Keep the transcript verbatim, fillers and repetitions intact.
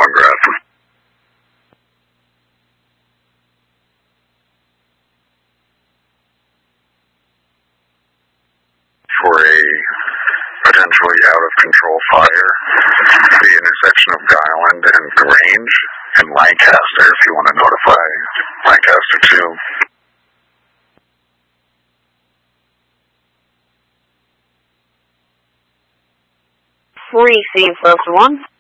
Stalingrad. For a potentially out-of-control fire, the intersection of Garland and Grange and Lancaster, if you want to notify Lancaster too. Receive, first one.